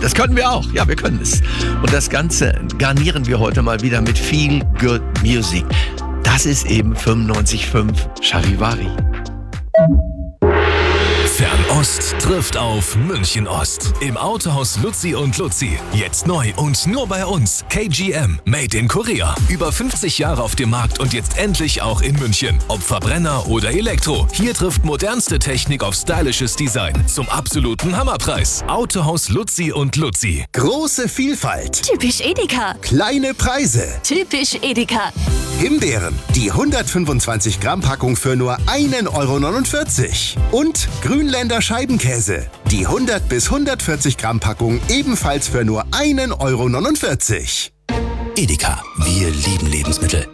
Das können wir auch. Ja, wir können es. Und das Ganze garnieren wir heute mal wieder mit viel Good Music. Das ist eben 95.5 Charivari. Fernost trifft auf München Ost. Im Autohaus Luzi und Luzi. Jetzt neu und nur bei uns. KGM. Made in Korea. Über 50 Jahre auf dem Markt und jetzt endlich auch in München. Ob Verbrenner oder Elektro. Hier trifft modernste Technik auf stylisches Design. Zum absoluten Hammerpreis. Autohaus Luzi und Luzi. Große Vielfalt. Typisch Edeka. Kleine Preise. Typisch Edeka. Himbeeren. Die 125 Gramm Packung für nur 1,49 €. Und Grünländer Scheibenkäse. Die 100 bis 140 Gramm Packung ebenfalls für nur 1,49 €. Edeka, wir lieben Lebensmittel.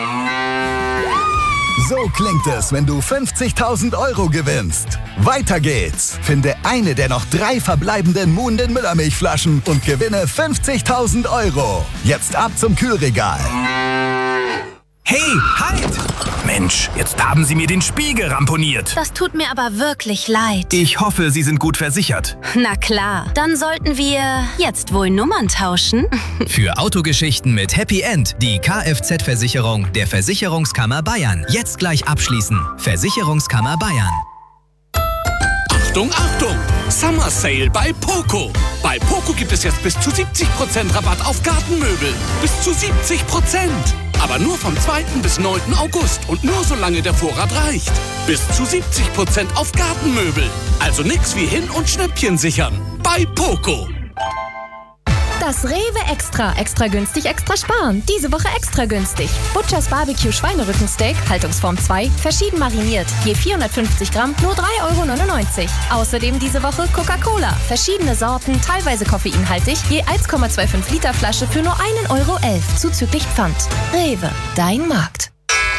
So klingt es, wenn du 50.000 € gewinnst. Weiter geht's. Finde eine der noch 3 verbleibenden Muhnden Müllermilchflaschen und gewinne 50.000 €. Jetzt ab zum Kühlregal. Hey, halt! Mensch, jetzt haben Sie mir den Spiegel ramponiert. Das tut mir aber wirklich leid. Ich hoffe, Sie sind gut versichert. Na klar, dann sollten wir jetzt wohl Nummern tauschen. Für Autogeschichten mit Happy End die Kfz-Versicherung der Versicherungskammer Bayern. Jetzt gleich abschließen. Versicherungskammer Bayern. Achtung, Achtung! Summer Sale bei Poco. Bei Poco gibt es jetzt bis zu 70% Rabatt auf Gartenmöbel. Bis zu 70%. Aber nur vom 2. bis 9. August und nur solange der Vorrat reicht. Bis zu 70% auf Gartenmöbel. Also nix wie hin und Schnäppchen sichern. Bei Poco. Das Rewe Extra. Extra günstig, extra sparen. Diese Woche extra günstig. Butchers Barbecue Schweinerückensteak, Haltungsform 2, verschieden mariniert. Je 450 Gramm, nur 3,99 €. Außerdem diese Woche Coca-Cola. Verschiedene Sorten, teilweise koffeinhaltig. Je 1,25 Liter Flasche für nur 1,11 € zuzüglich Pfand. Rewe, dein Markt.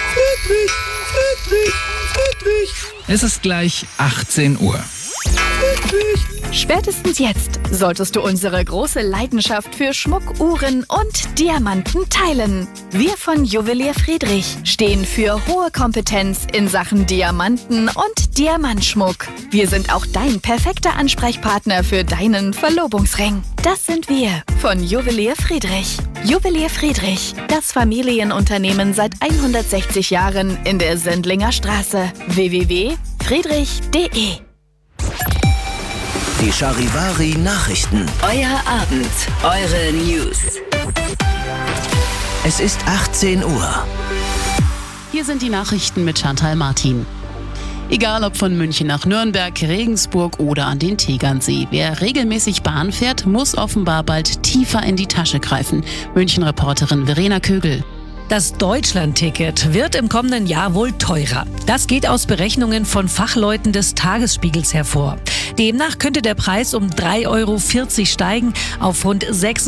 Es ist gleich 18 Uhr. Spätestens jetzt solltest du unsere große Leidenschaft für Schmuck, Uhren und Diamanten teilen. Wir von Juwelier Friedrich stehen für hohe Kompetenz in Sachen Diamanten und Diamantschmuck. Wir sind auch dein perfekter Ansprechpartner für deinen Verlobungsring. Das sind wir von Juwelier Friedrich. Juwelier Friedrich, das Familienunternehmen seit 160 Jahren in der Sendlinger Straße. www.friedrich.de. Die Charivari Nachrichten. Euer Abend, eure News. Es ist 18 Uhr. Hier sind die Nachrichten mit Chantal Martin. Egal ob von München nach Nürnberg, Regensburg oder an den Tegernsee. Wer regelmäßig Bahn fährt, muss offenbar bald tiefer in die Tasche greifen. München-Reporterin Verena Kögel. Das Deutschland-Ticket wird im kommenden Jahr wohl teurer. Das geht aus Berechnungen von Fachleuten des Tagesspiegels hervor. Demnach könnte der Preis um 3,40 € steigen auf rund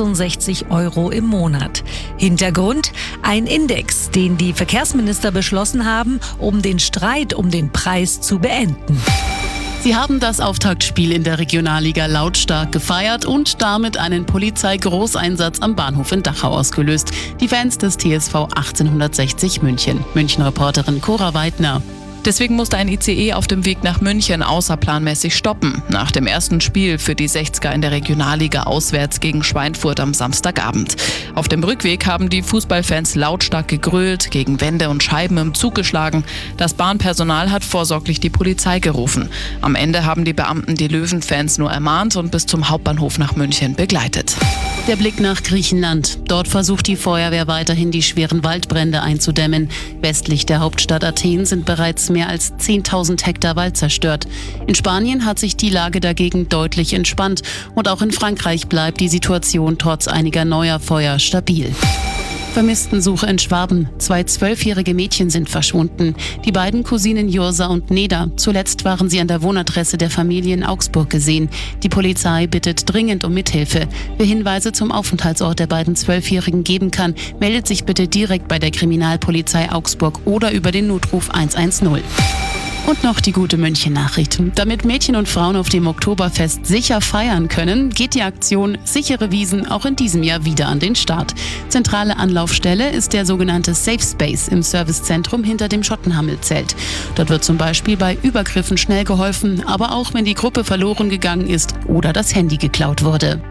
66 € im Monat. Hintergrund: ein Index, den die Verkehrsminister beschlossen haben, um den Streit um den Preis zu beenden. Sie haben das Auftaktspiel in der Regionalliga lautstark gefeiert und damit einen Polizeigroßeinsatz am Bahnhof in Dachau ausgelöst. Die Fans des TSV 1860 München. München-Reporterin Cora Weidner. Deswegen musste ein ICE auf dem Weg nach München außerplanmäßig stoppen. Nach dem ersten Spiel für die 60er in der Regionalliga auswärts gegen Schweinfurt am Samstagabend. Auf dem Rückweg haben die Fußballfans lautstark gegrölt, gegen Wände und Scheiben im Zug geschlagen. Das Bahnpersonal hat vorsorglich die Polizei gerufen. Am Ende haben die Beamten die Löwenfans nur ermahnt und bis zum Hauptbahnhof nach München begleitet. Der Blick nach Griechenland. Dort versucht die Feuerwehr weiterhin die schweren Waldbrände einzudämmen. Westlich der Hauptstadt Athen sind bereits mehr als 10.000 Hektar Wald zerstört. In Spanien hat sich die Lage dagegen deutlich entspannt. Und auch in Frankreich bleibt die Situation trotz einiger neuer Feuer stabil. Vermisstensuche in Schwaben. 2 12-jährige Mädchen sind verschwunden. Die beiden Cousinen Jursa und Neda. Zuletzt waren sie an der Wohnadresse der Familie in Augsburg gesehen. Die Polizei bittet dringend um Mithilfe. Wer Hinweise zum Aufenthaltsort der beiden 12-Jährigen geben kann, meldet sich bitte direkt bei der Kriminalpolizei Augsburg oder über den Notruf 110. Und noch die gute München-Nachricht. Damit Mädchen und Frauen auf dem Oktoberfest sicher feiern können, geht die Aktion Sichere Wiesn auch in diesem Jahr wieder an den Start. Zentrale Anlaufstelle ist der sogenannte Safe Space im Servicezentrum hinter dem Schottenhamel-Zelt. Dort wird zum Beispiel bei Übergriffen schnell geholfen, aber auch wenn die Gruppe verloren gegangen ist oder das Handy geklaut wurde.